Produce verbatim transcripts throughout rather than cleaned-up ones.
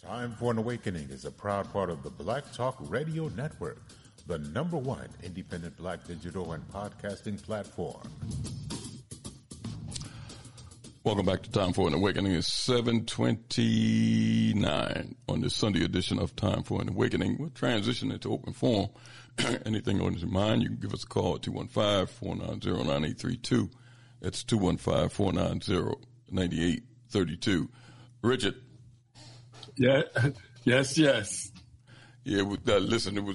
Time for an Awakening is a proud part of the Black Talk Radio Network, the number one independent black digital and podcasting platform. Welcome back to Time for an Awakening. It's seven twenty-nine on this Sunday edition of Time for an Awakening. We're transitioning to open forum. Anything on your mind, you can give us a call at two one five, four nine zero, nine eight three two. That's two one five, four nine zero, nine eight three two. Richard. Yeah. Yes, yes. Yeah, uh, listen, it was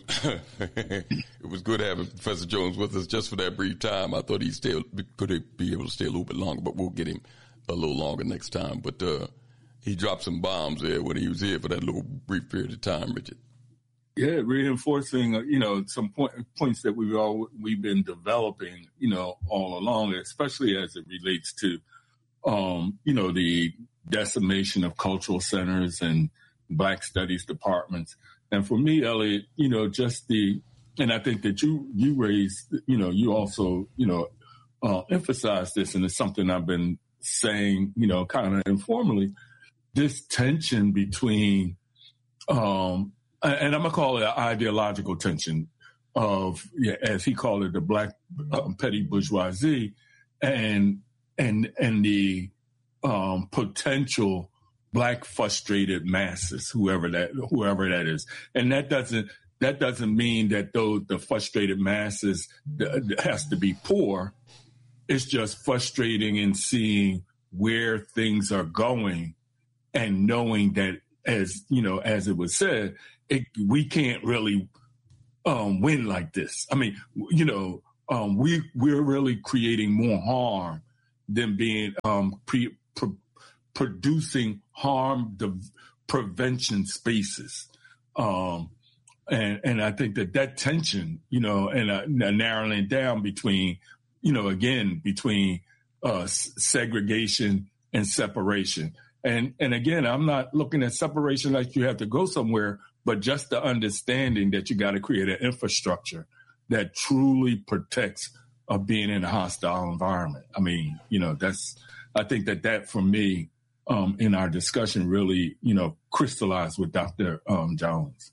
it was good having Professor Jones with us just for that brief time. I thought he'd stay, could be able to stay a little bit longer, but we'll get him a little longer next time. But uh, he dropped some bombs there when he was here for that little brief period of time, Richard. Yeah, reinforcing, uh, you know, some point, points that we've all we've been developing, you know, all along, especially as it relates to, um, you know, the decimation of cultural centers and Black studies departments. And for me, Elliot, you know, just the, and I think that you, you raised, you know, you also, you know, uh, emphasized this, and it's something I've been saying, you know, kind of informally, this tension between, um, and I'm going to call it an ideological tension of, yeah, as he called it, the Black um, petty bourgeoisie and, and, and the, um, potential Black frustrated masses, whoever that, whoever that is. And that doesn't, that doesn't mean that those, the frustrated masses has to be poor. It's just frustrating in seeing where things are going and knowing that, as, you know, as it was said, it, we can't really, um, win like this. I mean, you know, um, we, we're really creating more harm than being, um, pre, pro, producing harm the prevention spaces. Um, and, and I think that that tension, you know, and uh, narrowing down between, you know, again, between, uh, s- segregation and separation. And, and again, I'm not looking at separation like you have to go somewhere, but just the understanding that you got to create an infrastructure that truly protects of being in a hostile environment. I mean, you know, that's, I think that that for me, um, in our discussion really, you know, crystallized with Doctor Um, Jones.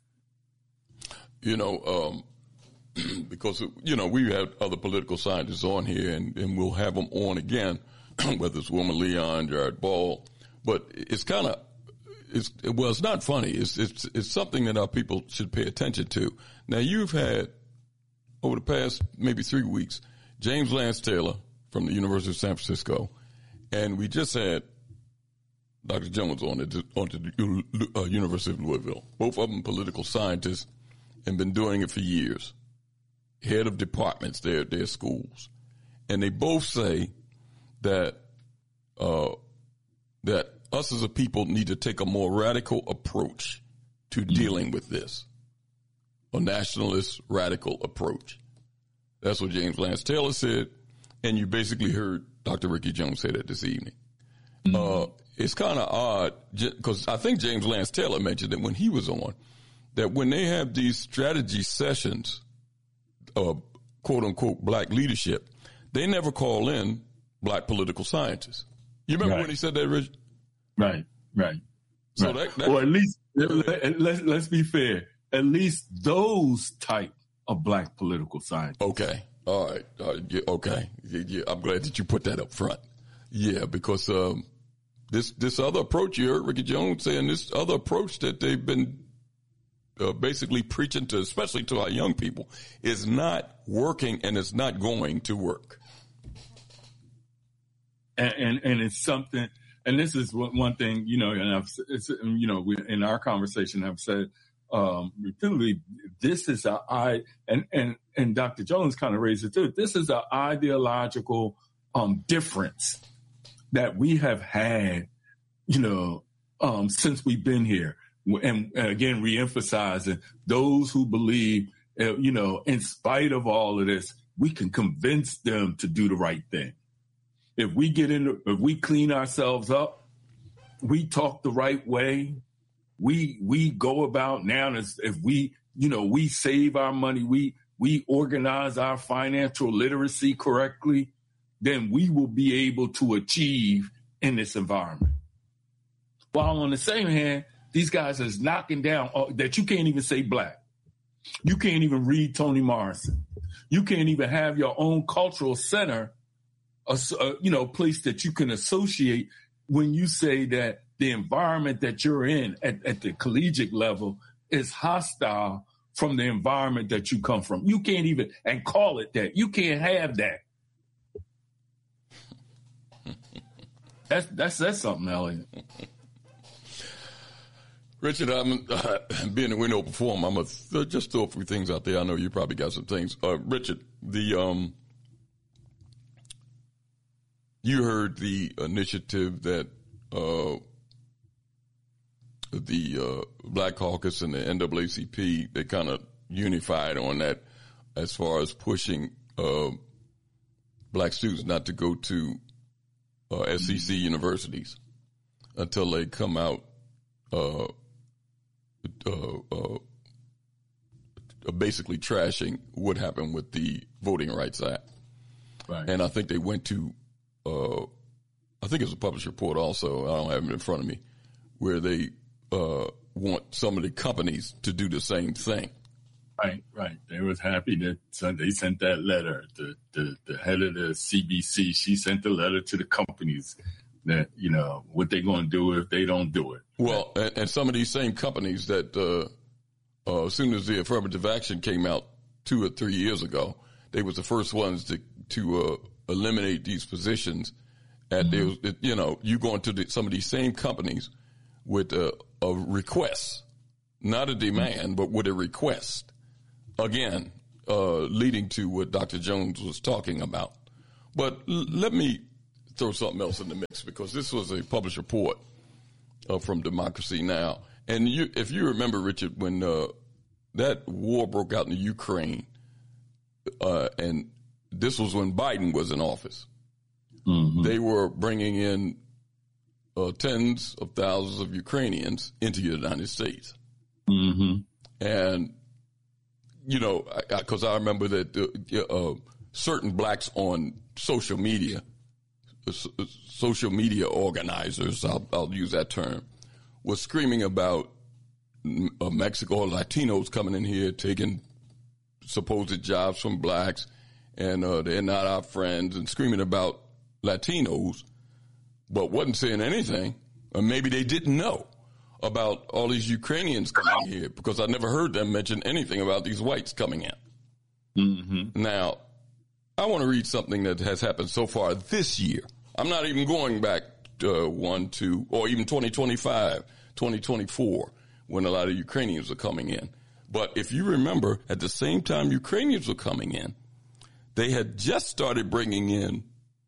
You know, um, because, you know, we have other political scientists on here, and, and we'll have them on again, whether it's Wilma Leon, Jared Ball, but it's kind of, it's, well, it's not funny. It's, it's, it's something that our people should pay attention to. Now, you've had, over the past maybe three weeks, James Lance Taylor from the University of San Francisco, and we just had Doctor Jones on it, on the uh, University of Louisville. Both of them political scientists and been doing it for years. Head of departments there at their schools. And they both say that, uh, that us as a people need to take a more radical approach to dealing with this. A nationalist radical approach. That's what James Lance Taylor said. And you basically heard Doctor Ricky Jones say that this evening. Mm-hmm. Uh, it's kind of odd because I think James Lance Taylor mentioned it when he was on, that when they have these strategy sessions of quote unquote Black leadership, they never call in Black political scientists. You remember right. when he said that, Richard? Right, right. So right. that, that, or at least let, let's let's be fair. At least those type of Black political scientists. Okay, all right, uh, yeah, okay. Yeah, yeah, I'm glad that you put that up front. Yeah, because um, this this other approach you heard Ricky Jones saying, this other approach that they've been uh, basically preaching to, especially to our young people, is not working, and it's not going to work. And and, and it's something. And this is one thing, you know, and I've, it's, you know, we, in our conversation, I've said um, repeatedly, this is a I and and and Doctor Jones kind of raised it too. This is an ideological um, difference that we have had, you know, um, since we've been here, and, and again, reemphasizing those who believe, uh, you know, in spite of all of this, we can convince them to do the right thing. If we get in, if we clean ourselves up, we talk the right way, we we go about now. If we, you know, we save our money, we we organize our financial literacy correctly, then we will be able to achieve in this environment. While on the same hand, These guys is knocking down uh, that you can't even say black. You can't even read Toni Morrison. You can't even have your own cultural center, a, a, you know, place that you can associate when you say that the environment that you're in at, at the collegiate level is hostile from the environment that you come from. You can't even, and call it that. You can't have that. That's that's that's something, Elliot. Richard, I'm uh, being a window performer. I'm gonna th- just throw a few things out there. I know you probably got some things. Uh, Richard, the um, you heard the initiative that uh, the uh, Black Caucus and the N double A C P, they kind of unified on that as far as pushing uh, black students not to go to uh, S E C universities until they come out uh, uh, uh, basically trashing what happened with the Voting Rights Act. Right. And I think they went to, uh, I think it's a published report also, I don't have it in front of me, where they uh, want some of the companies to do the same thing. Right, right. They was happy that they sent that letter. The, the the head of the C B C, she sent the letter to the companies that, you know, what they're going to do if they don't do it. Well, and, and some of these same companies that uh, uh, as soon as the affirmative action came out two or three years ago, they was the first ones to to uh, eliminate these positions. And mm-hmm. they was, you know, you go into the, some of these same companies with a, a request, not a demand, mm-hmm. but with a request. Again, uh, leading to what Doctor Jones was talking about. But l- let me throw something else in the mix, because this was a published report uh, from Democracy Now! And you, if you remember, Richard, when uh, that war broke out in the Ukraine, uh, and this was when Biden was in office, mm-hmm. they were bringing in uh, tens of thousands of Ukrainians into the United States. Mm-hmm. And you know, because I, I remember that uh, uh, certain blacks on social media, uh, social media organizers, I'll, I'll use that term, was screaming about uh, Mexico or Latinos coming in here, taking supposed jobs from blacks, and uh, they're not our friends, and screaming about Latinos, but wasn't saying anything, or maybe they didn't know about all these Ukrainians coming here, because I never heard them mention anything about these whites coming in. Mm-hmm. Now, I want to read something that has happened so far this year. I'm not even going back uh, one, two, or even twenty twenty-five, twenty twenty-four, when a lot of Ukrainians are coming in. But if you remember, at the same time Ukrainians were coming in, they had just started bringing in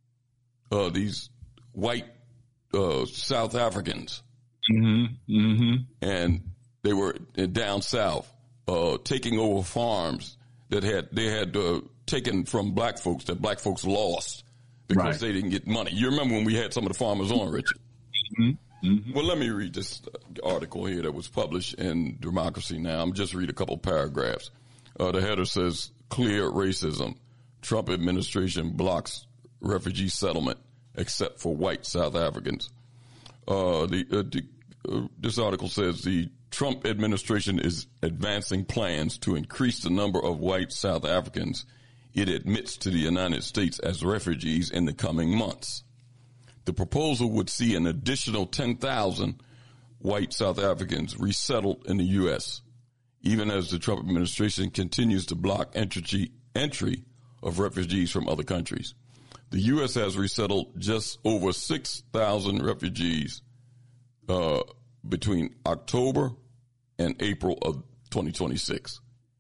uh, these white uh, South Africans. Mm-hmm. Mm-hmm. And they were down south, uh, taking over farms that had they had uh, taken from black folks that black folks lost because right. they didn't get money. You remember when we had some of the farmers on, Richard? Mm-hmm. Mm-hmm. Well, let me read this article here that was published in Democracy Now! I'm just read a couple paragraphs. Uh, the header says, "Clear racism. Trump administration blocks refugee settlement except for white South Africans." Uh, the, uh, the uh, this article says the Trump administration is advancing plans to increase the number of white South Africans it admits to the United States as refugees in the coming months. The proposal would see an additional ten thousand white South Africans resettled in the U S, even as the Trump administration continues to block entry, entry of refugees from other countries. The U S has resettled just over six thousand refugees uh, between October and April of twenty twenty-six.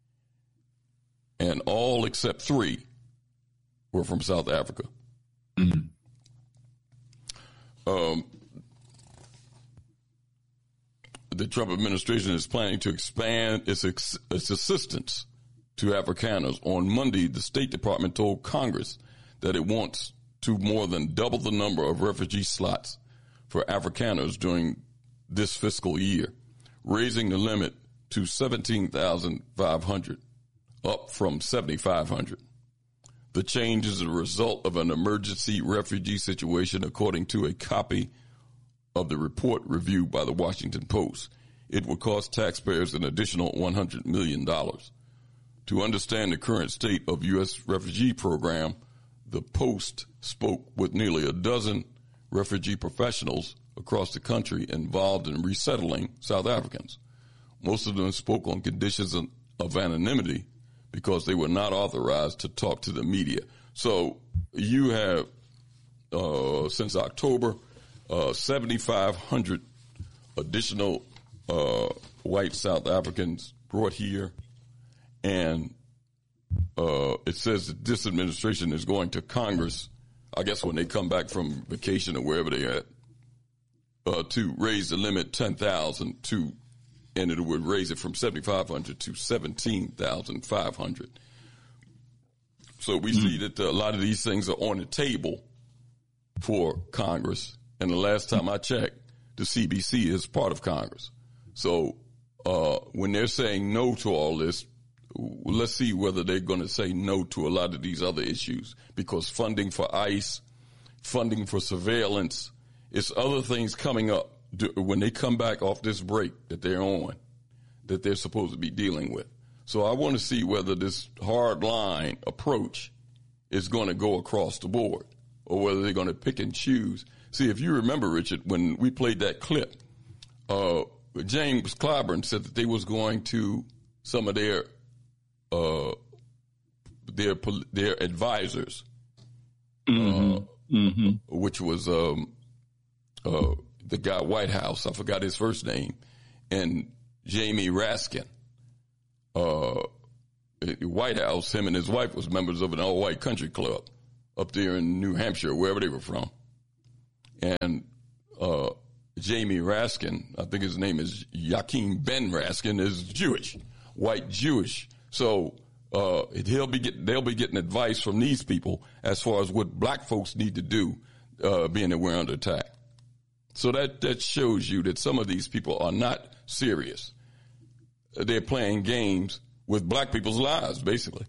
And all except three were from South Africa. Mm-hmm. Um, the Trump administration is planning to expand its, its assistance to Afrikaners. On Monday, the State Department told Congress that it wants to more than double the number of refugee slots for Afrikaners during this fiscal year, raising the limit to seventeen thousand five hundred, up from seventy-five hundred. The change is a result of an emergency refugee situation, according to a copy of the report reviewed by the Washington Post. it would cost taxpayers an additional one hundred million dollars. To understand the current state of U S refugee program, the Post spoke with nearly a dozen refugee professionals across the country involved in resettling South Africans. Most of them spoke on conditions of anonymity because they were not authorized to talk to the media. So you have, uh, since October, uh, seventy-five hundred additional uh, white South Africans brought here. And uh, it says that this administration is going to Congress, I guess when they come back from vacation or wherever they're at, uh, to raise the limit ten thousand to, and it would raise it from seventy-five hundred to seventeen thousand five hundred. So we mm-hmm. see that a lot of these things are on the table for Congress. And the last time I checked, the C B C is part of Congress. So uh, when they're saying no to all this, let's see whether they're going to say no to a lot of these other issues, because funding for ICE, funding for surveillance, it's other things coming up when they come back off this break that they're on that they're supposed to be dealing with. So I want to see whether this hard line approach is going to go across the board or whether they're going to pick and choose. See, if you remember, Richard, when we played that clip, uh, James Clyburn said that they was going to some of their Uh, their their advisors, mm-hmm. Uh, mm-hmm. which was um, uh, the guy White House. I forgot his first name, and Jamie Raskin. Uh, White House, him and his wife was members of an all-white country club up there in New Hampshire, wherever they were from. And uh, Jamie Raskin, I think his name is Joachim Ben Raskin, is Jewish, white Jewish. So uh, he'll be get, they'll be getting advice from these people as far as what black folks need to do, uh, being that we're under attack. So that, that shows you that some of these people are not serious. They're playing games with black people's lives, basically.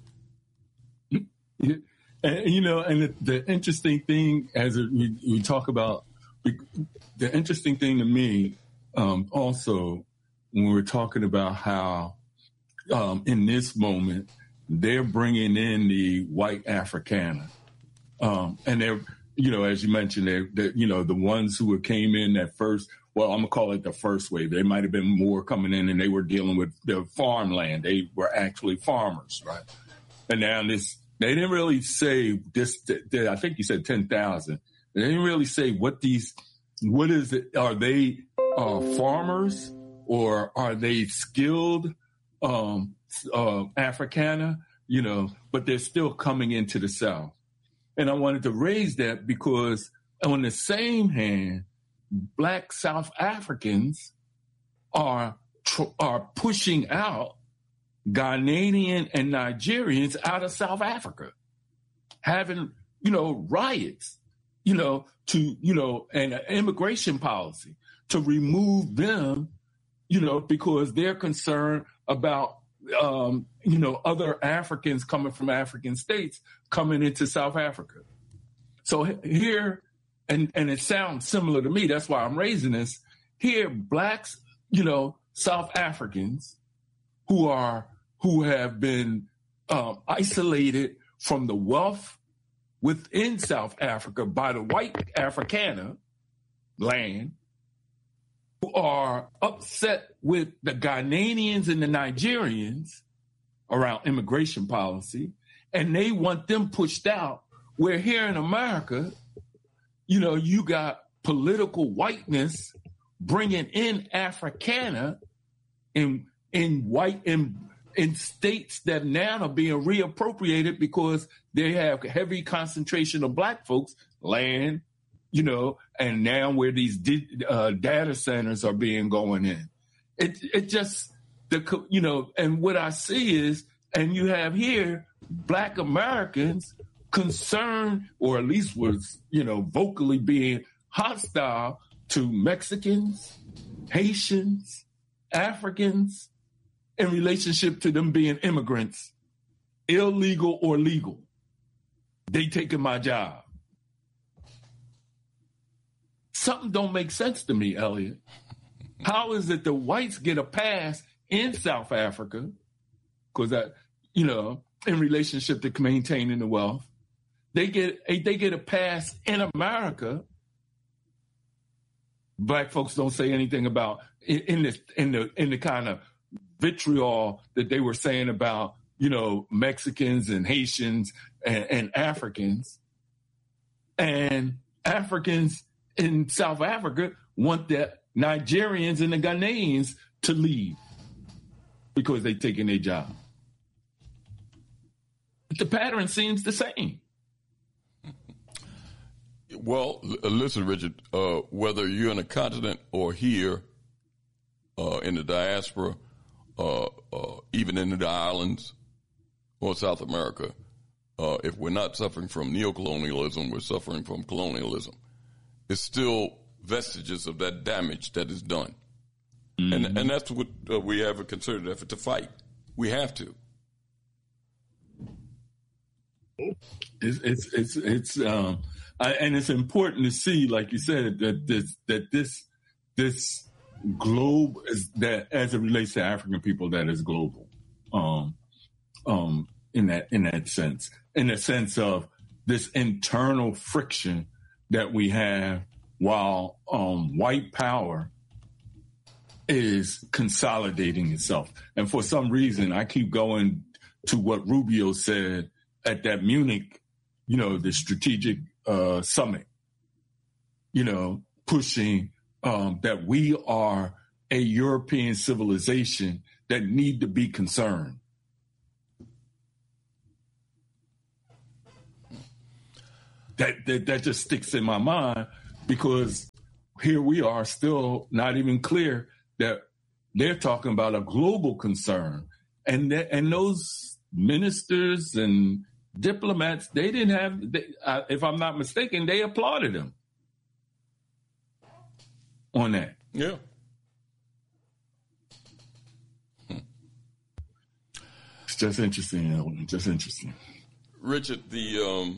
Yeah. And, you know, and the, the interesting thing, as it, we, we talk about, the interesting thing to me um, also, when we're talking about how Um, in this moment, they're bringing in the white Afrikaner. Um, and they're, you know, as you mentioned, they're, they're, you know, the ones who came in that first, well, I'm going to call it the first wave. There might have been more coming in and they were dealing with their farmland. They were actually farmers, right? And now this, they didn't really say this, they, I think you said ten thousand. They didn't really say what these, what is it? Are they uh, farmers or are they skilled Um, uh, Afrikaner, you know, but they're still coming into the South. And I wanted to raise that because on the same hand, black South Africans are, tr- are pushing out Ghanaian and Nigerians out of South Africa, having, you know, riots, you know, to, you know, and an immigration policy to remove them, you know, because they're concerned about, um, you know, other Africans coming from African states coming into South Africa. So here, and, and it sounds similar to me, that's why I'm raising this, here, blacks, you know, South Africans who are, who have been um, isolated from the wealth within South Africa by the white Afrikaner land, who are upset with the Ghanaians and the Nigerians around immigration policy, and they want them pushed out, where here in America, you know, you got political whiteness bringing in Afrikaner in, in white, in, in states that now are being reappropriated because they have heavy concentration of black folks, land, you know, and now where these uh, data centers are being going in. It it just, the you know, and what I see is, and you have here, black Americans concerned, or at least was, you know, vocally being hostile to Mexicans, Haitians, Africans, in relationship to them being immigrants, illegal or legal. They taking my job. Something don't make sense to me, Elliot. How is it the whites get a pass in South Africa, because that, you know, in relationship to maintaining the wealth, they get a, they get a pass in America. Black folks don't say anything about in, in this in the in the kind of vitriol that they were saying about, you know, Mexicans and Haitians and, and Africans. And Africans in South Africa want the Nigerians and the Ghanaians to leave because they're taking their job. But the pattern seems the same. Well, listen, Richard, uh, whether you're in a continent or here uh, in the diaspora, uh, uh, even in the islands or South America, uh, if we're not suffering from neocolonialism, we're suffering from colonialism. It's still vestiges of that damage that is done. Mm-hmm. And and that's what uh, we have a concerted effort to fight. We have to. It's it's it's, it's um, I, and it's important to see, like you said, that this that this this globe is that as it relates to African people, that is global, um, um, in that in that sense, in the sense of this internal friction that we have while um, white power is consolidating itself. And for some reason, I keep going to what Rubio said at that Munich, you know, the strategic uh, summit, you know, pushing um, that we are a European civilization that need to be concerned. That, that that just sticks in my mind, because here we are still not even clear that they're talking about a global concern. And that, and those ministers and diplomats, they didn't have, they, uh, if I'm not mistaken, they applauded him on that. Yeah. Hmm. It's just interesting, just interesting. Richard, the, um,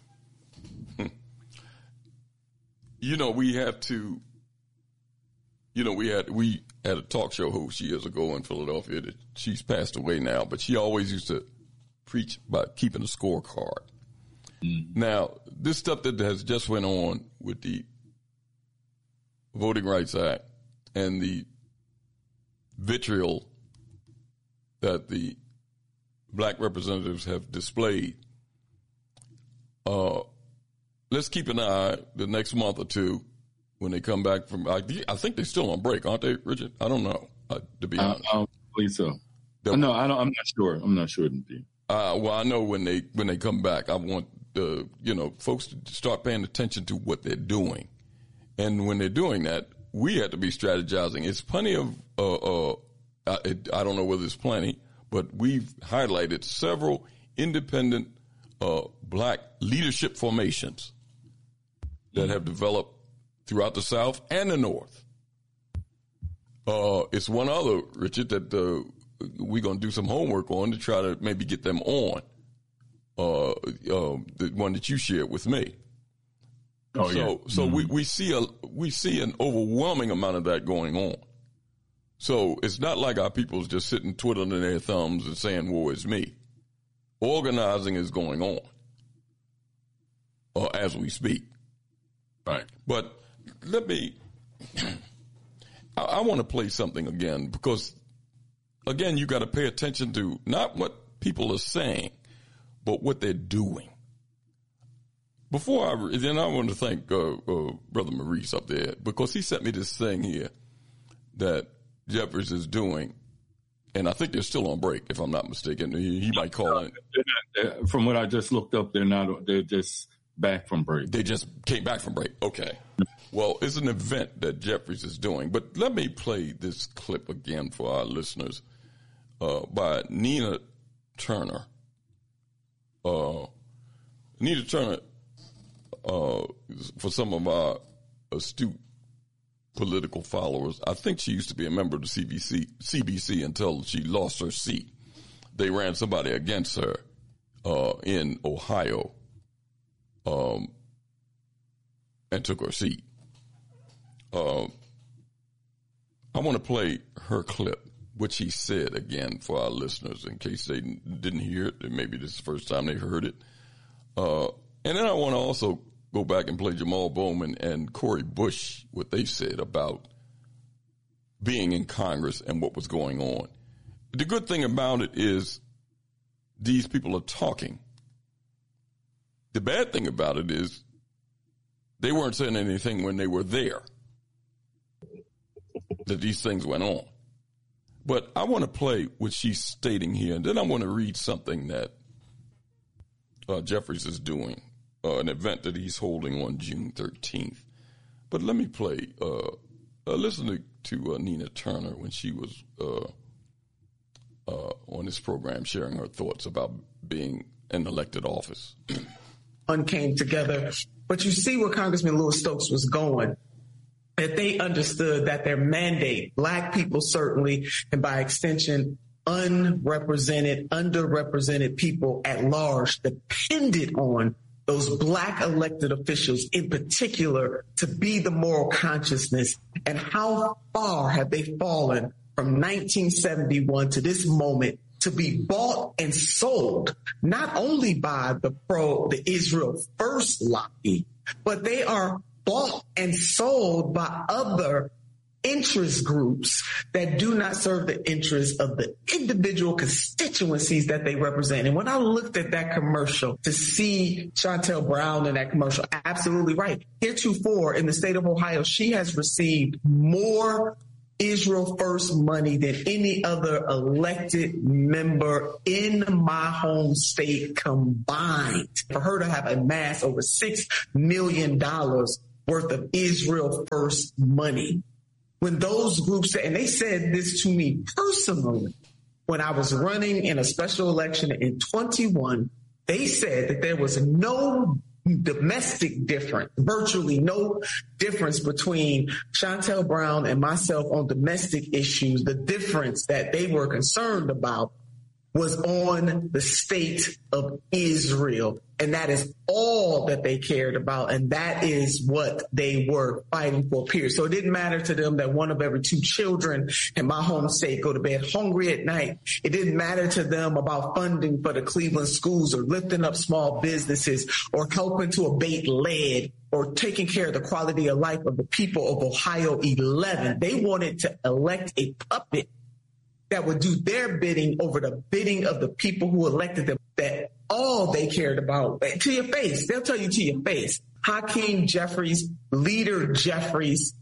you know, we have to, you know, we had, we had a talk show host years ago in Philadelphia that she's passed away now, but she always used to preach about keeping a scorecard. Mm-hmm. Now, this stuff that has just went on with the Voting Rights Act and the vitriol that the black representatives have displayed, uh, let's keep an eye the next month or two when they come back from, I, I think they're still on break, aren't they, Richard? I don't know, uh, to be honest. I don't believe so. They'll, no, I don't, I'm not sure. I'm not sure. Uh, well, I know when they when they come back, I want the, you know, folks to start paying attention to what they're doing. And when they're doing that, we have to be strategizing. It's plenty of, uh, uh, I, I don't know whether it's plenty, but we've highlighted several independent uh, black leadership formations that have developed throughout the South and the North. Uh, it's one other, Richard, that uh, we're going to do some homework on to try to maybe get them on, uh, uh, the one that you shared with me. Oh, so yeah. so mm-hmm. we, we see a we see an overwhelming amount of that going on. So it's not like our people's just sitting twiddling their thumbs and saying, woe is me. Organizing is going on uh, as we speak. Right. But let me, I, I want to play something again, because, again, you got to pay attention to not what people are saying, but what they're doing. Before I, then I want to thank uh, uh, Brother Maurice up there, because he sent me this thing here that Jeffries is doing, and I think they're still on break, if I'm not mistaken. He, he might call in. Not, from what I just looked up, they're not, they're just back from break. They just came back from break. Okay. Well, it's an event that Jeffries is doing, but let me play this clip again for our listeners uh, by Nina Turner. Uh, Nina Turner, uh, for some of our astute political followers, I think she used to be a member of the C B C, C B C until she lost her seat. They ran somebody against her uh, in Ohio um, and took her seat. Uh, I want to play her clip, which he said again for our listeners in case they didn't hear it. And maybe this is the first time they heard it. Uh, and then I want to also go back and play Jamal Bowman and Cori Bush, what they said about being in Congress and what was going on. The good thing about it is these people are talking. The bad thing about it is they weren't saying anything when they were there, that these things went on. But I want to play what she's stating here, and then I want to read something that uh, Jeffries is doing, uh, an event that he's holding on June thirteenth. But let me play, uh, uh, listen to, to uh, Nina Turner when she was uh, uh, on this program sharing her thoughts about being in elected office. Came together, but you see where Congressman Louis Stokes was going, that they understood that their mandate, Black people certainly, and by extension, unrepresented, underrepresented people at large, depended on those Black elected officials in particular to be the moral consciousness. And how far have they fallen from nineteen seventy-one to this moment to be bought and sold, not only by the pro, the Israel First lobby, but they are bought and sold by other interest groups that do not serve the interests of the individual constituencies that they represent. And when I looked at that commercial to see Shontel Brown in that commercial, absolutely right. Heretofore in the state of Ohio, she has received more Israel First money than any other elected member in my home state combined. For her to have amassed over six million dollars worth of Israel First money. When those groups, and they said this to me personally, when I was running in a special election in twenty-one, they said that there was no domestic difference, virtually no difference between Shontel Brown and myself on domestic issues. The difference that they were concerned about was on the state of Israel. And that is all that they cared about. And that is what they were fighting for, period. So it didn't matter to them that one of every two children in my home state go to bed hungry at night. It didn't matter to them about funding for the Cleveland schools or lifting up small businesses or helping to abate lead or taking care of the quality of life of the people of Ohio eleven. They wanted to elect a puppet that would do their bidding over the bidding of the people who elected them, that all they cared about, to your face, they'll tell you to your face, Hakeem Jeffries, Leader Jeffries,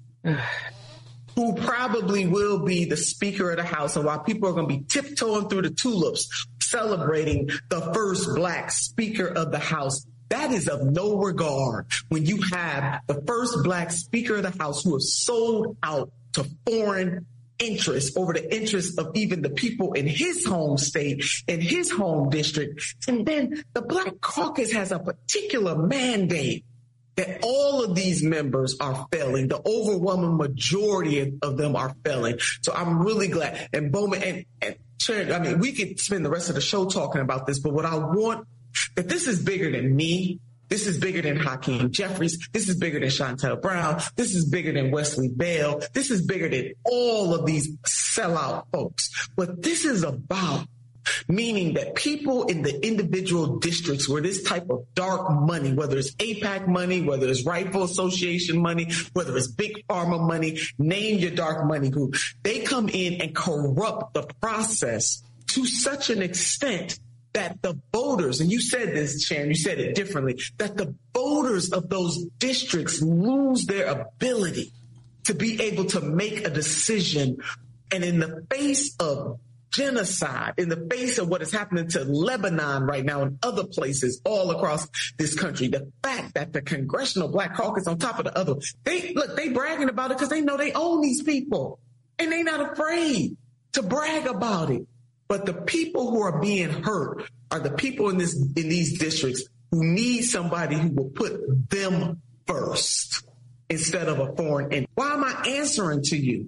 who probably will be the Speaker of the House, and while people are going to be tiptoeing through the tulips, celebrating the first Black Speaker of the House, that is of no regard when you have the first Black Speaker of the House who has sold out to foreign interest over the interests of even the people in his home state, in his home district. And then the Black Caucus has a particular mandate that all of these members are failing. The overwhelming majority of them are failing. So I'm really glad. And Bowman and, and Sharon, I mean, we could spend the rest of the show talking about this, but what I want, that this is bigger than me. This is bigger than Hakeem Jeffries. This is bigger than Shontel Brown. This is bigger than Wesley Bell. This is bigger than all of these sellout folks. What this is about, meaning that people in the individual districts where this type of dark money, whether it's AIPAC money, whether it's Rifle Association money, whether it's Big Pharma money, name your dark money group, they come in and corrupt the process to such an extent that the voters, and you said this, Sharon, you said it differently, that the voters of those districts lose their ability to be able to make a decision. And in the face of genocide, in the face of what is happening to Lebanon right now and other places all across this country, the fact that the Congressional Black Caucus on top of the other, they look, they bragging about it because they know they own these people and they not afraid to brag about it. But the people who are being hurt are the people in this in these districts who need somebody who will put them first instead of a foreign entity. Why am I answering to you?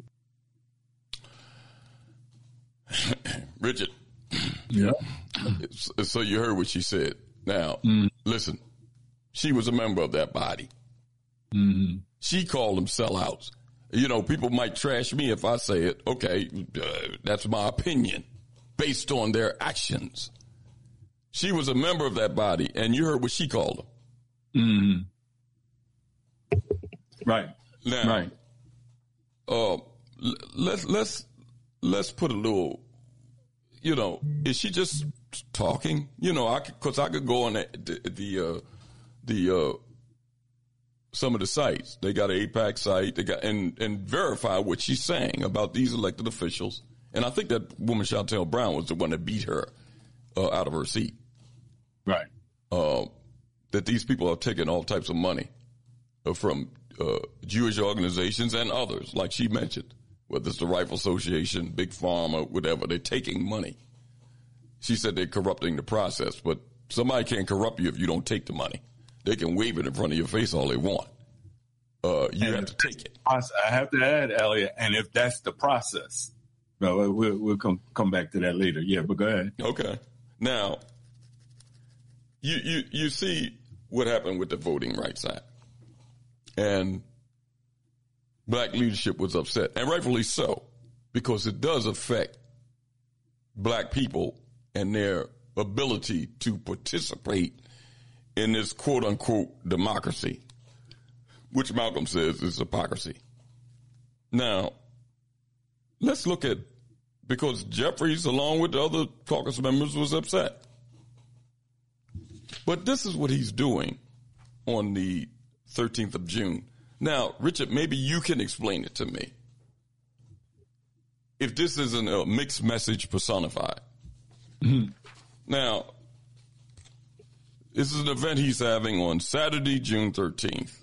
Richard. Yeah. So you heard what she said. Now, mm. listen, she was a member of that body. Mm-hmm. She called them sellouts. You know, people might trash me if I say it. Okay, uh, that's my opinion based on their actions. She was a member of that body, and you heard what she called them. Mm-hmm. Right. Now, right. Uh, let's let's let's put a little. You know, is she just talking? You know, I because I could go on the the, the uh, the uh, some of the sites. They got an AIPAC site. They got and and verify what she's saying about these elected officials. And I think that woman Chantel Brown was the one that beat her uh, out of her seat. Right. Uh, that these people are taking all types of money uh, from uh, Jewish organizations and others, like she mentioned, whether it's the Rifle Association, Big Pharma, whatever. They're taking money. She said they're corrupting the process, but somebody can't corrupt you if you don't take the money. They can wave it in front of your face all they want. Uh, you and have to take it. I have to add, Elliot, and if that's the process, no, we'll, we'll come come back to that later. Yeah, but go ahead. Okay. Now, you you you see what happened with the Voting Rights Act, and black leadership was upset, and rightfully so, because it does affect black people and their ability to participate in this quote-unquote democracy, which Malcolm says is hypocrisy. Now, let's look at, because Jeffries, along with the other caucus members, was upset. But this is what he's doing on the thirteenth of June. Now, Richard, maybe you can explain it to me. If this isn't a mixed message personified. Mm-hmm. Now, this is an event he's having on Saturday, June thirteenth.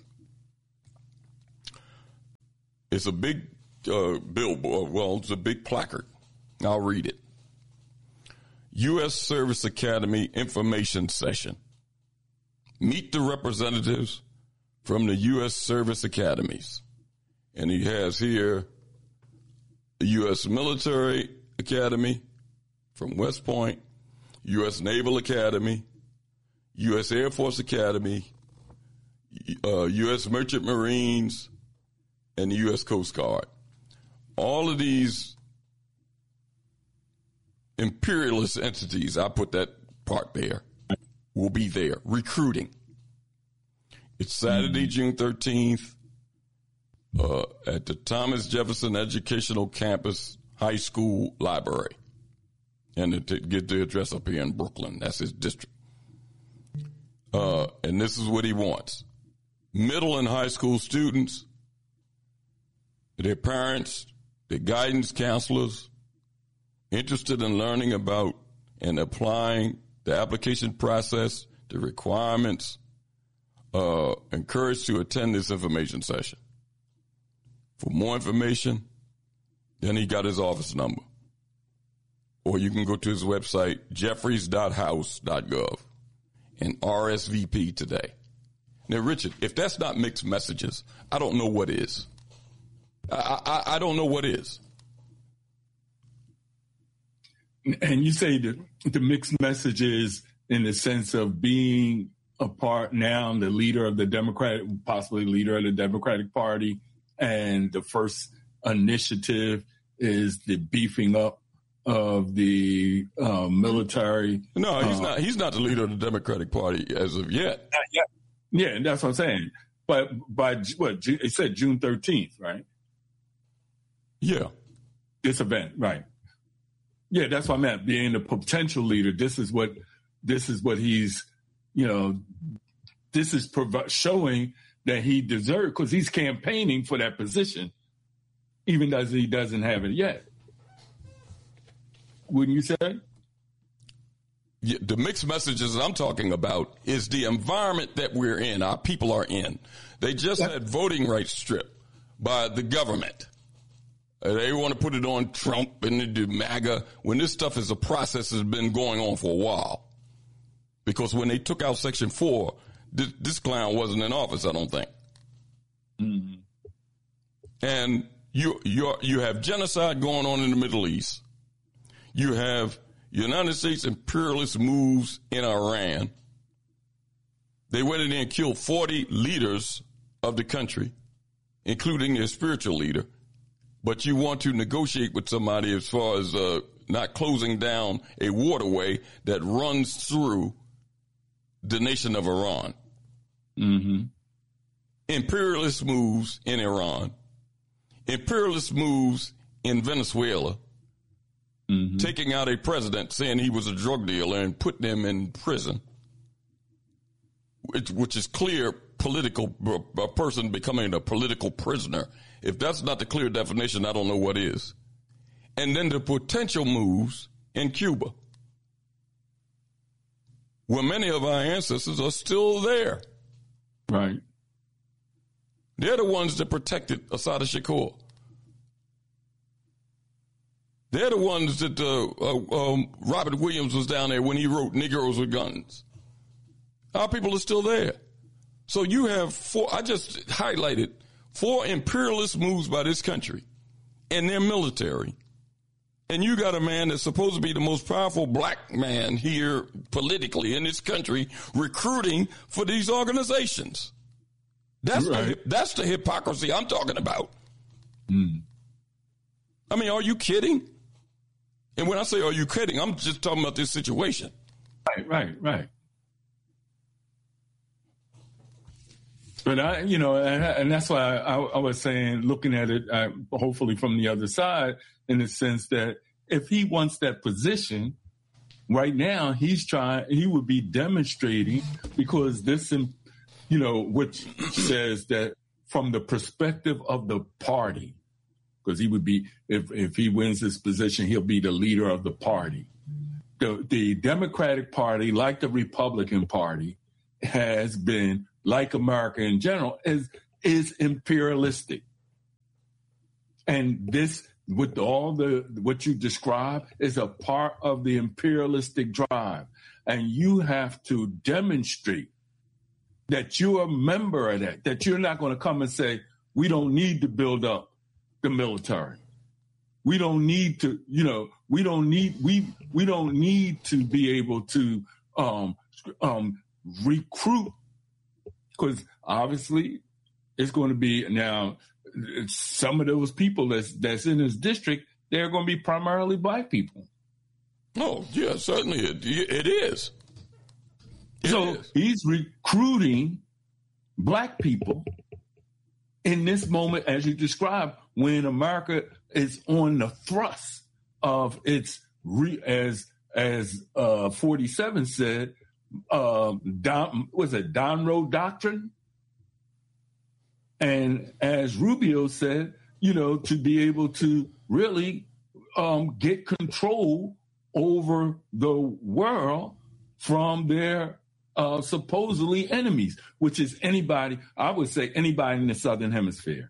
It's a big uh, billboard. Well, it's a big placard. I'll read it. U S Service Academy Information Session. Meet the representatives from the U S Service Academies. And he has here the U S Military Academy from West Point, U S Naval Academy, U S Air Force Academy, uh, U S Merchant Marines, and the U S Coast Guard. All of these imperialist entities, I put that part there, will be there recruiting. It's Saturday, June thirteenth, uh, at the Thomas Jefferson Educational Campus High School Library. And to get the address up here in Brooklyn, that's his district. Uh, and this is what he wants. Middle and high school students, their parents, their guidance counselors, interested in learning about and applying the application process, the requirements, uh, encouraged to attend this information session. For more information, then he got his office number. Or you can go to his website, jeffries dot house dot gov, and R S V P today. Now, Richard, if that's not mixed messages, I don't know what is. I, I, I don't know what is. And you say the, the mixed messages in the sense of being a part now, the leader of the Democratic, possibly leader of the Democratic Party, and the first initiative is the beefing up of the uh, military. No, he's uh, not. He's not the leader of the Democratic Party as of yet. Not yet. Yeah, that's what I'm saying. But by what it said, June thirteenth, right? Yeah, this event, right? Yeah, that's what I meant. Being the potential leader, this is what this is what he's, you know, this is prov- showing that he deserves, because he's campaigning for that position, even though he doesn't have it yet. Wouldn't you say? Yeah, the mixed messages I'm talking about is the environment that we're in, our people are in. They just yeah. had voting rights stripped by the government. They want to put it on Trump and the MAGA when this stuff is a process that's been going on for a while. Because when they took out Section four, this, this clown wasn't in office, I don't think. Mm-hmm. And you you you have genocide going on in the Middle East. You have United States imperialist moves in Iran. They went in there and killed forty leaders of the country. including their spiritual leader, but you want to negotiate with somebody as far as uh, not closing down a waterway that runs through the nation of Iran. Mm-hmm. Imperialist moves in Iran, imperialist moves in Venezuela, mm-hmm. taking out a president saying he was a drug dealer and putting him in prison, which, which is clear political, a person becoming a political prisoner. If that's not the clear definition, I don't know what is. And then the potential moves in Cuba, where many of our ancestors are still there. Right. They're the ones that protected Assata Shakur. They're the ones that uh, uh, um, Robert Williams was down there when he wrote Negroes with Guns. Our people are still there. So you have four, I just highlighted four imperialist moves by this country and their military. And you got a man that's supposed to be the most powerful black man here politically in this country recruiting for these organizations. That's right. the, that's the hypocrisy I'm talking about. Mm. I mean, are you kidding? And when I say are you kidding, I'm just talking about this situation. Right, right, right. But I, you know, and, and that's why I, I was saying, looking at it, uh, hopefully from the other side, in the sense that if he wants that position, right now he's trying, he would be demonstrating, because this, you know, which says that from the perspective of the party, because he would be, if if he wins this position, he'll be the leader of the party. The the Democratic Party, like the Republican Party, has been, like America in general, is is imperialistic. And this, with all the what you describe, is a part of the imperialistic drive. And you have to demonstrate that you're a member of that, that you're not going to come and say, we don't need to build up the military. We don't need to, you know, we don't need, we we don't need to be able to um, um, recruit, because obviously it's going to be now, some of those people that's that's in his district, they're going to be primarily black people. Oh, yeah, certainly it, it is. It so is. He's recruiting black people in this moment, as you described, when America is on the thrust of its, re, as as uh, forty-seven said, uh, Don, was it Donroe Doctrine? And as Rubio said, you know, to be able to really um, get control over the world from their uh, supposedly enemies, which is anybody, I would say anybody in the Southern Hemisphere.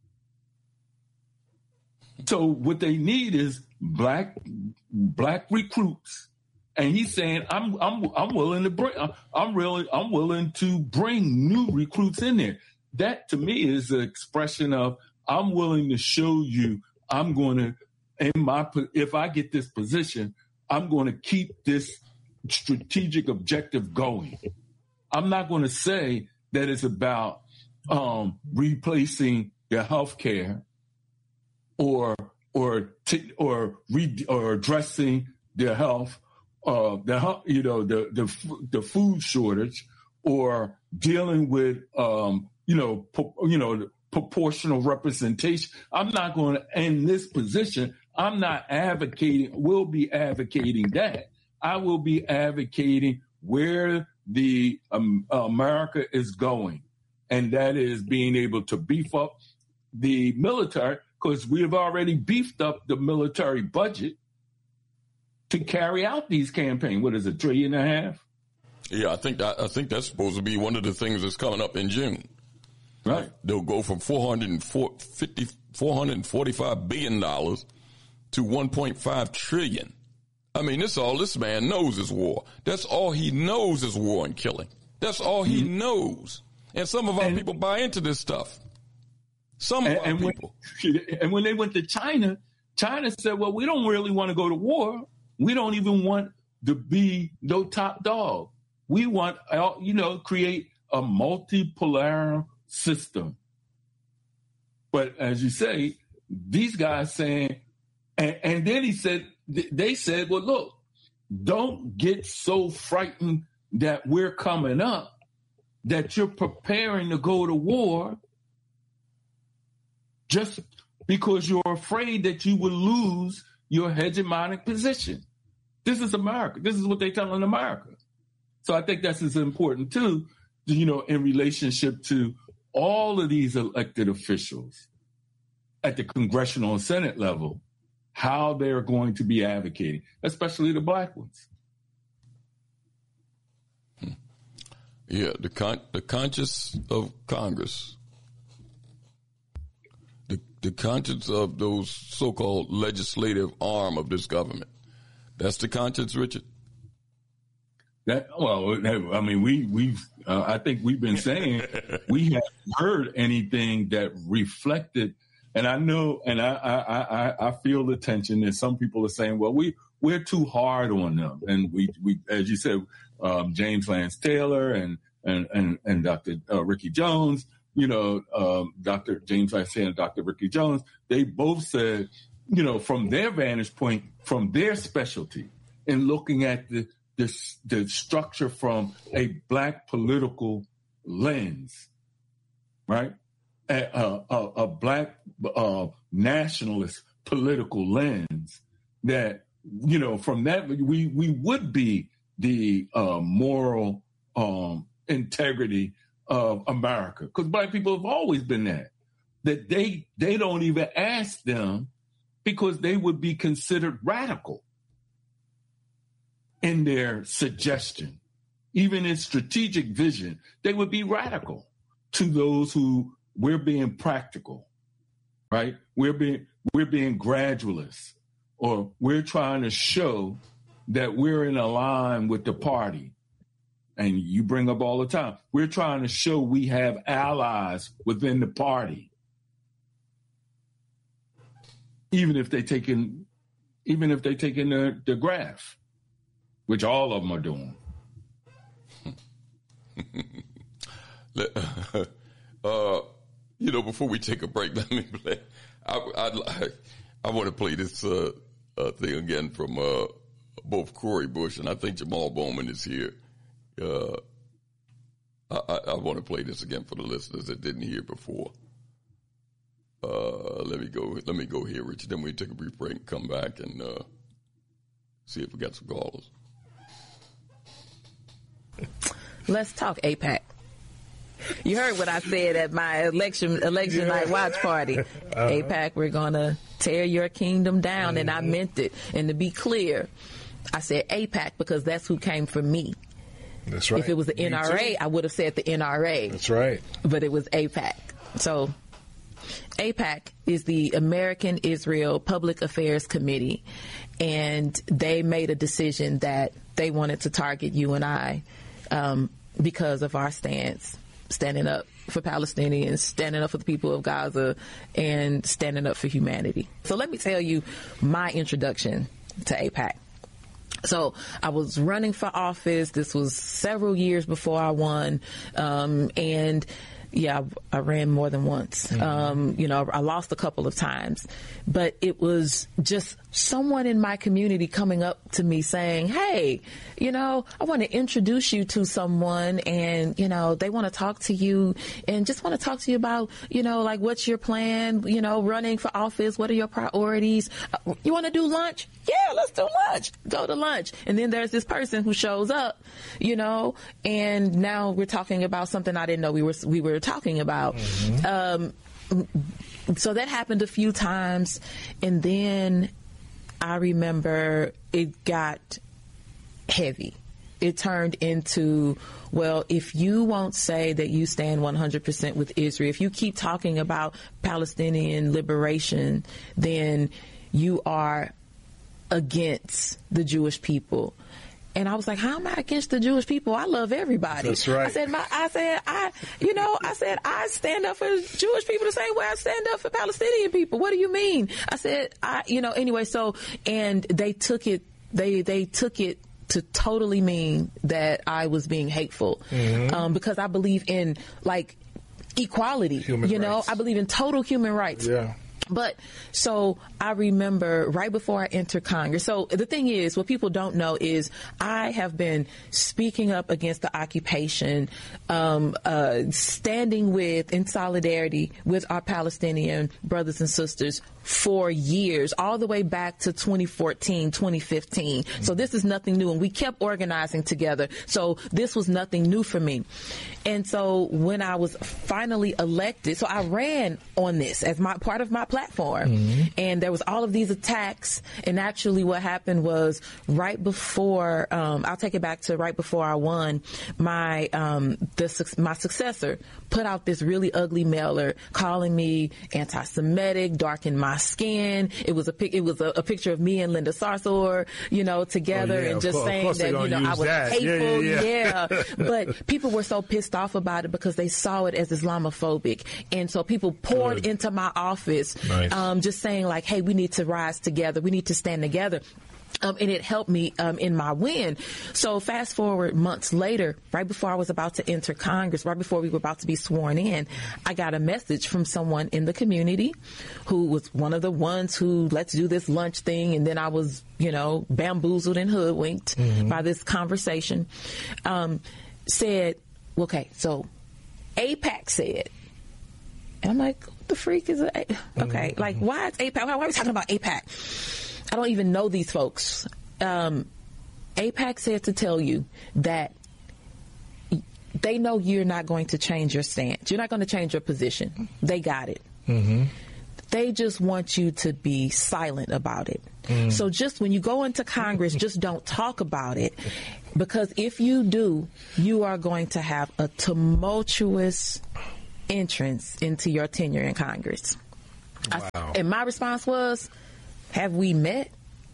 So what they need is black black recruits. And he's saying, I'm I'm I'm willing to bring I'm really I'm willing to bring new recruits in there. That to me is an expression of, I'm willing to show you, I'm going to, in my, if I get this position, I'm going to keep this strategic objective going. I'm not going to say that it's about um, replacing your health care or or t- or re- or addressing their health, uh, the you know the the the food shortage, or dealing with um, you know, po- you know, proportional representation. I'm not going to, in this position, I'm not advocating, will be advocating that. I will be advocating where the um, America is going. And that is being able to beef up the military, because we have already beefed up the military budget to carry out these campaigns. What is it, trillion and a half? Yeah, I think that, I think that's supposed to be one of the things that's coming up in June. Right. They'll go from four hundred fifty, four hundred forty-five billion dollars to one point five trillion dollars. I mean, this all this man knows is war. That's all he knows is war and killing. That's all he mm-hmm. knows. And some of our and, people buy into this stuff. Some and, of our and people. When, and when they went to China, China said, well, we don't really want to go to war. We don't even want to be no top dog. We want, you know, create a multipolar system. But as you say, these guys saying, and, and then he said, they said, well, look, don't get so frightened that we're coming up, that you're preparing to go to war just because you're afraid that you will lose your hegemonic position. This is America. This is what they're telling America. So I think that's as important, too, you know, in relationship to all of these elected officials at the congressional and Senate level, how they're going to be advocating, especially the black ones. Yeah, the con- the conscience of Congress, the the conscience of those so-called legislative arm of this government. That's the conscience, Richard. That well, I mean, we we've uh, I think we've been saying we haven't heard anything that reflected. And I know, and I I I, I feel the tension that some people are saying, well, we we're too hard on them, and we we as you said. Um, James Lance Taylor and and and, and Doctor Uh, Ricky Jones, you know, um, Doctor James Lance Taylor and Doctor Ricky Jones, they both said, you know, from their vantage point, from their specialty, in looking at the the, the structure from a black political lens, right? A, a, a, a black uh, nationalist political lens. That, you know, from that we we would be the uh, moral um, integrity of America, because black people have always been that. That they they don't even ask them because they would be considered radical in their suggestion, even in strategic vision. They would be radical to those who we're being practical, right? We're being we're being gradualists, or we're trying to show that we're in a line with the party. And you bring up all the time, we're trying to show we have allies within the party. Even if they take in, even if they take in the, the graph, which all of them are doing. uh, you know, before we take a break, let me play. I I, I want to play this uh, uh, thing again from uh, both Cori Bush, and I think Jamal Bowman is here. Uh, I, I, I want to play this again for the listeners that didn't hear before. Uh, let me go. Let me go here, Richard. Then we take a brief break and come back and uh, see if we got some callers. Let's talk A PAC. You heard what I said at my election election yeah. night watch party. Uh-huh. A PAC, we're gonna tear your kingdom down, mm-hmm. and I meant it. And to be clear, I said A PAC because that's who came for me. That's right. If it was the me N R A, too. I would have said the N R A. That's right. But it was A PAC. So A PAC is the American Israel Public Affairs Committee, and they made a decision that they wanted to target you and I um, because of our stance, standing up for Palestinians, standing up for the people of Gaza, and standing up for humanity. So let me tell you my introduction to A PAC. So I was running for office. This was several years before I won. Um, and yeah, I, I ran more than once. Mm-hmm. Um, you know, I lost a couple of times, but it was just someone in my community coming up to me saying, hey, you know, I want to introduce you to someone, and, you know, they want to talk to you and just want to talk to you about, you know, like, what's your plan, you know, running for office? What are your priorities? Uh, you want to do lunch? Yeah, let's do lunch. Go to lunch. And then there's this person who shows up, you know, and now we're talking about something I didn't know we were, we were talking about. Mm-hmm. Um, so that happened a few times. And then I remember it got heavy. It turned into, well, if you won't say that you stand one hundred percent with Israel, if you keep talking about Palestinian liberation, then you are against the Jewish people. And I was like, how am I against the Jewish people? I love everybody. That's right. I said, my, I said, I, you know, I said, I stand up for Jewish people the same way I stand up for Palestinian people. What do you mean? I said, I, you know, anyway, so, and they took it, they, they took it to totally mean that I was being hateful. Mm-hmm. Um, because I believe in, like, equality. Human you know, rights. I believe in total human rights. Yeah. But so I remember right before I entered Congress. So the thing is, what people don't know is I have been speaking up against the occupation, um, uh, standing with, in solidarity with our Palestinian brothers and sisters for years, all the way back to twenty fourteen, twenty fifteen. Mm-hmm. So this is nothing new. And we kept organizing together. So this was nothing new for me. And so when I was finally elected, so I ran on this as my part of my platform. Mm-hmm. And there was all of these attacks. And actually what happened was right before, um, I'll take it back to right before I won, my, um, the, my successor put out this really ugly mailer calling me anti-Semitic, darkened my skin. It was a pic, it was a, a picture of me and Linda Sarsour, you know, together, oh, yeah. and just course, saying that, you know, I was that. hateful. Yeah, yeah, yeah. But people were so pissed off about it because they saw it as Islamophobic. And so people poured Good. into my office, nice. um, just saying like, hey, we need to rise together. We need to stand together. Um, and it helped me um, in my win. So fast forward months later, right before I was about to enter Congress, right before we were about to be sworn in, I got a message from someone in the community who was one of the ones who, let's do this lunch thing. And then I was, you know, bamboozled and hoodwinked mm-hmm. by this conversation. Um, said, okay, so AIPAC said, and I'm like, what the freak is it? Okay, mm-hmm. like, why is AIPAC? Why are we talking about AIPAC? I don't even know these folks. Um, AIPAC said to tell you that they know you're not going to change your stance. You're not going to change your position. They got it. Mm-hmm. They just want you to be silent about it. Mm. So just when you go into Congress, just don't talk about it. Because if you do, you are going to have a tumultuous entrance into your tenure in Congress. Wow. I, and my response was, have we met?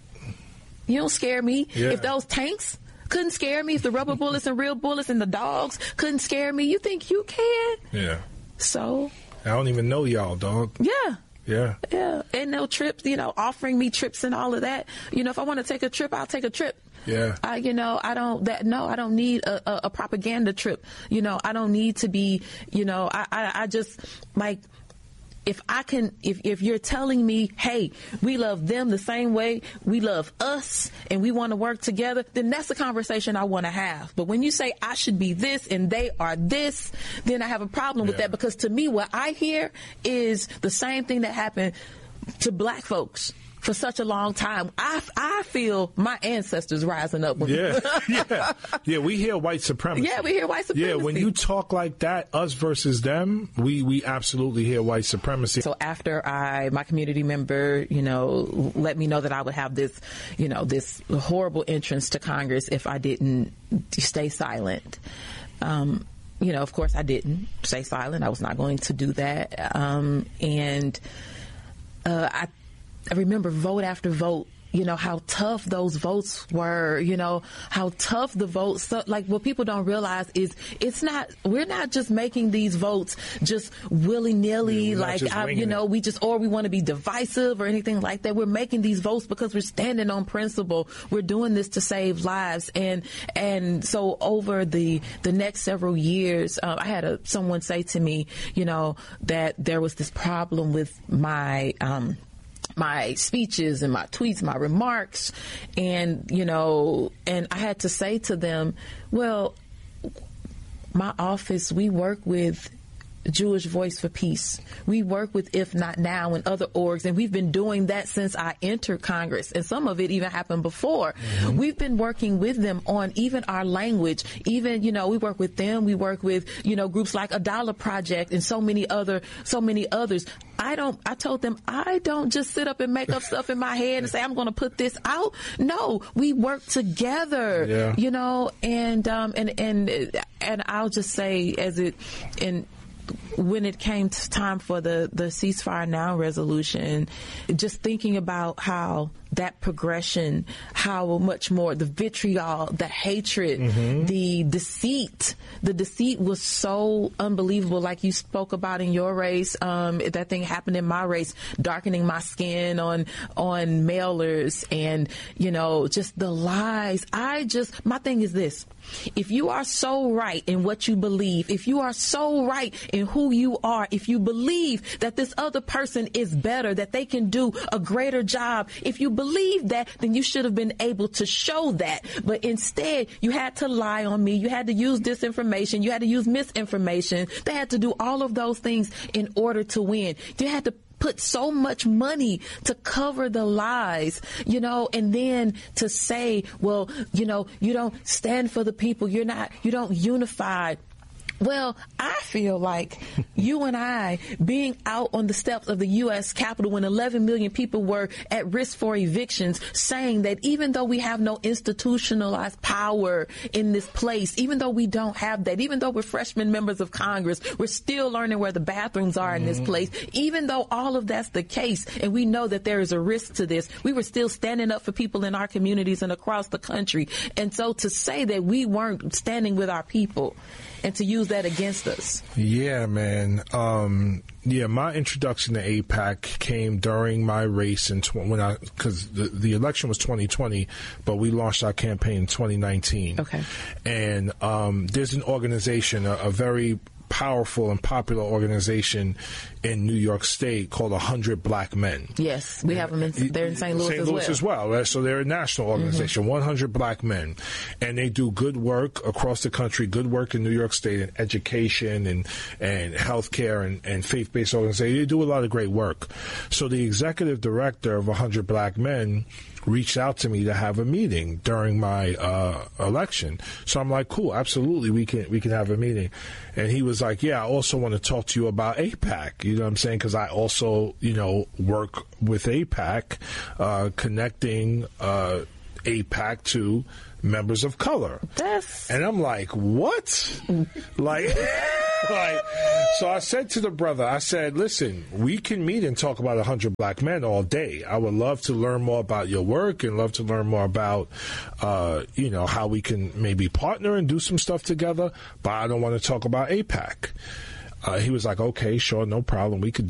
You don't scare me. Yeah. If those tanks couldn't scare me, if the rubber bullets and real bullets and the dogs couldn't scare me, you think you can? Yeah. So? I don't even know y'all, dog. Yeah. Yeah. Yeah. And no trips, you know, offering me trips and all of that. You know, if I want to take a trip, I'll take a trip. Yeah. I, you know, I don't, that, no, I don't need a, a, a propaganda trip. You know, I don't need to be, you know, I, I, I just, like, If I can, if, if you're telling me, hey, we love them the same way we love us and we want to work together, then that's the conversation I want to have. But when you say I should be this and they are this, then I have a problem with yeah. that, because to me, what I hear is the same thing that happened to black folks for such a long time. I, I feel my ancestors rising up. Yeah, yeah, yeah. We hear white supremacy. Yeah, we hear white supremacy. Yeah, when you talk like that, us versus them, we we absolutely hear white supremacy. So after I, my community member, you know, let me know that I would have this, you know, this horrible entrance to Congress if I didn't stay silent. Um, you know, of course, I didn't stay silent. I was not going to do that. Um, and uh, I. I remember vote after vote, you know, how tough those votes were, you know, how tough the votes, so, like what people don't realize is it's not, we're not just making these votes just willy-nilly, yeah, like, I, you know, it. we just, or we want to be divisive or anything like that. We're making these votes because we're standing on principle. We're doing this to save lives. And, and so over the, the next several years, uh, I had a, someone say to me, you know, that there was this problem with my, um, my speeches and my tweets, my remarks, and, you know, and I had to say to them, well, my office, we work with Jewish Voice for Peace. We work with If Not Now and other orgs, and we've been doing that since I entered Congress, and some of it even happened before. Mm-hmm. We've been working with them on even our language. Even, you know, we work with them. We work with, you know, groups like Adala Project and so many other, so many others. I don't, I told them, I don't just sit up and make up stuff in my head and say, I'm going to put this out. No, we work together, yeah. you know, and, um, and, and, and I'll just say as it, in, when it came to time for the, the ceasefire now resolution, just thinking about how that progression, how much more the vitriol, the hatred, mm-hmm. the deceit, the deceit was so unbelievable. Like you spoke about in your race, um, that thing happened in my race, darkening my skin on, on mailers and, you know, just the lies. I just, my thing is this. If you are so right in what you believe, if you are so right in who you are, if you believe that this other person is better, that they can do a greater job, if you believe that, then you should have been able to show that. But instead, you had to lie on me. You had to use disinformation. You had to use misinformation. They had to do all of those things in order to win. You had to put so much money to cover the lies, you know, and then to say, well, you know, you don't stand for the people. You're not, you don't unify. Well, I feel like you and I being out on the steps of the U S Capitol when eleven million people were at risk for evictions, saying that even though we have no institutionalized power in this place, even though we don't have that, even though we're freshman members of Congress, we're still learning where the bathrooms are in this place. Even though all of that's the case, and we know that there is a risk to this, we were still standing up for people in our communities and across the country. And so to say that we weren't standing with our people and to use that against us. Yeah, man. Um, yeah, my introduction to AIPAC came during my race in tw- when I because the, the election was twenty twenty, but we launched our campaign in twenty nineteen. Okay. And um, there's an organization, a, a very powerful and popular organization in New York State called one hundred Black Men. Yes, we have them in, they're in Saint Louis, Saint as, Louis well. as well. Right? So they're a national organization, mm-hmm. one hundred Black Men. And they do good work across the country, good work in New York State in education and, and healthcare and, and faith-based organizations. They do a lot of great work. So the executive director of one hundred Black Men reached out to me to have a meeting during my uh, election. So I'm like, cool, absolutely, we can we can have a meeting. And he was like, yeah, I also want to talk to you about AIPAC. You know what I'm saying? Because I also, you know, work with AIPAC, uh, connecting uh, AIPAC to members of color. That's... And I'm like, what? like, like, so I said to the brother, I said, listen, we can meet and talk about one hundred Black Men all day. I would love to learn more about your work and love to learn more about, uh, you know, how we can maybe partner and do some stuff together, but I don't want to talk about AIPAC. Uh, he was like, okay, sure, no problem. We could do